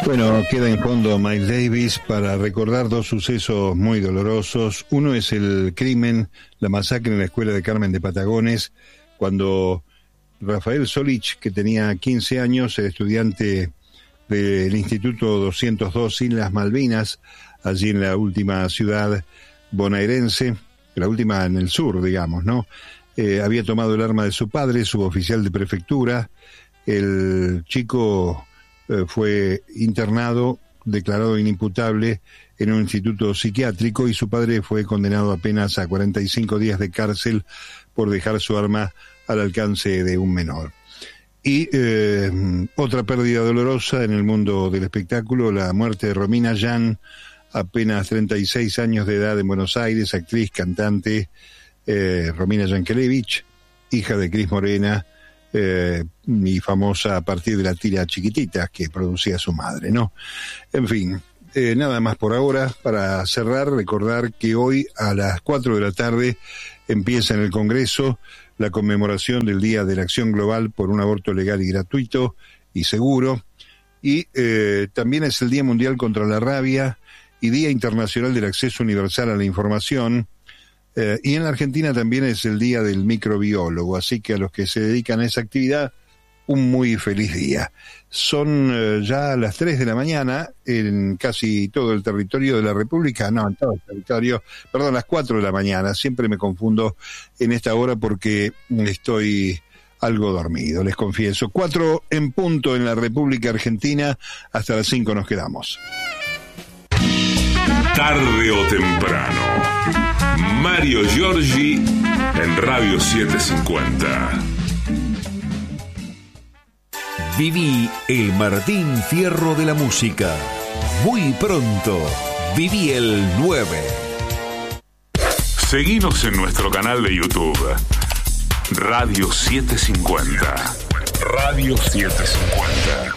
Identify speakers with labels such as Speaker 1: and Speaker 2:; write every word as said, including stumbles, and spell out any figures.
Speaker 1: Bueno, queda en fondo Miles Davis para recordar dos sucesos muy dolorosos. Uno es el crimen, la masacre en la escuela de Carmen de Patagones, cuando Rafael Solich, que tenía quince años, el estudiante del Instituto doscientos dos Islas Malvinas, allí en la última ciudad bonaerense, la última en el sur, digamos, ¿no? Eh, había tomado el arma de su padre, suboficial de prefectura. El chico eh, fue internado, declarado inimputable en un instituto psiquiátrico, y su padre fue condenado apenas a cuarenta y cinco días de cárcel por dejar su arma al alcance de un menor. Y eh, otra pérdida dolorosa en el mundo del espectáculo, la muerte de Romina Yan, apenas treinta y seis años de edad, en Buenos Aires, actriz, cantante, eh, Romina Yankelevich, hija de Cris Morena, eh, y famosa a partir de la tira Chiquititas que producía su madre, ¿no? En fin, eh, nada más por ahora. Para cerrar, recordar que hoy a las cuatro de la tarde empieza en el Congreso la conmemoración del Día de la Acción Global por un aborto legal y gratuito y seguro, y eh, también es el Día Mundial contra la Rabia y Día Internacional del Acceso Universal a la Información, eh, y en la Argentina también es el Día del Microbiólogo, así que a los que se dedican a esa actividad, un muy feliz día. Son eh, ya las tres de la mañana en casi todo el territorio de la República, no, en todo el territorio, perdón, las cuatro de la mañana, siempre me confundo en esta hora porque estoy algo dormido, les confieso. Cuatro en punto en la República Argentina, hasta las cinco nos quedamos.
Speaker 2: Tarde o temprano, Mario Giorgi en Radio setecientos cincuenta.
Speaker 3: Viví el Martín Fierro de la música. Muy pronto, viví el nueve.
Speaker 2: Seguinos en nuestro canal de YouTube, Radio setecientos cincuenta. Radio setecientos cincuenta.